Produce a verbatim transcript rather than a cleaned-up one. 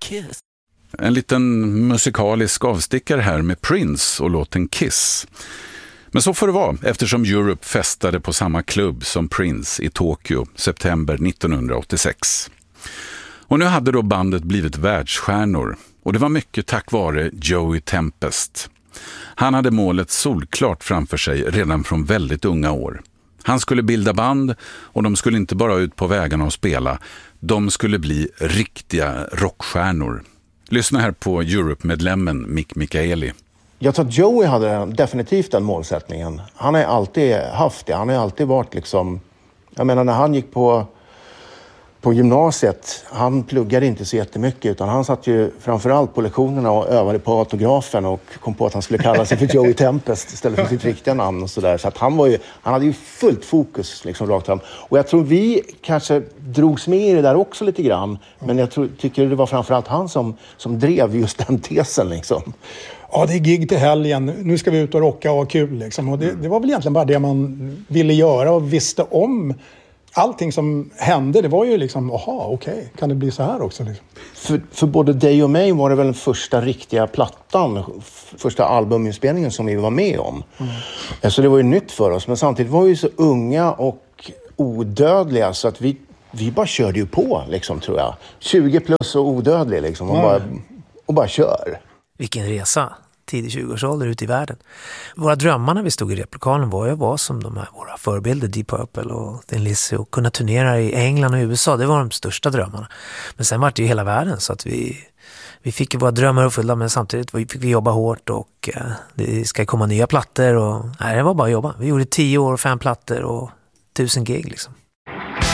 kiss. En liten musikalisk avstickare här med Prince och låten Kiss. Men så får det vara, eftersom Europe festade på samma klubb som Prince i Tokyo, september nittonhundraåttiosex. Och nu hade då bandet blivit världsstjärnor, och det var mycket tack vare Joey Tempest. Han hade målet solklart framför sig redan från väldigt unga år. Han skulle bilda band, och de skulle inte bara ut på vägarna och spela, de skulle bli riktiga rockstjärnor. Lyssna här på Europe-medlemmen Mick Michaeli. Jag tror att Joey hade definitivt den målsättningen. Han har alltid haft det. Han har alltid varit liksom... Jag menar, när han gick på, på gymnasiet, han pluggade inte så jättemycket, utan han satt ju framförallt på lektionerna och övade på autografen och kom på att han skulle kalla sig för Joey Tempest istället för sitt riktiga namn och sådär. Så att han var ju, han hade ju fullt fokus liksom rakt fram. Och jag tror vi kanske drogs med i det där också lite grann, men jag tror, tycker det var framförallt han som, som drev just den tesen liksom. Ja, det är gig till helgen. Nu ska vi ut och rocka och ha kul liksom. Och det, det var väl egentligen bara det man ville göra och visste om. Allting som hände, det var ju liksom, aha, okej, okay, kan det bli så här också? Liksom? För, för både dig och mig var det väl den första riktiga plattan, första albuminspelningen som vi var med om. Mm. Så det var ju nytt för oss, men samtidigt var vi så unga och odödliga så att vi, vi bara körde ju på, liksom, tror jag. tjugo plus och odödlig, liksom, och, mm. bara, och bara kör. Vilken resa, tidig tjugoårsålder ute i världen. Våra drömmar när vi stod i replokalen var ju att vara som de här våra förebilder, Deep Purple och Thin Lizzy, och kunna turnera i England och U S A. Det var de största drömmarna. Men sen var det ju hela världen, så att vi, vi fick ju våra drömmar uppfyllda, men samtidigt fick vi jobba hårt och eh, det ska komma nya plattor och nej, det var bara att jobba. Vi gjorde tio år och fem plattor och tusen gig liksom.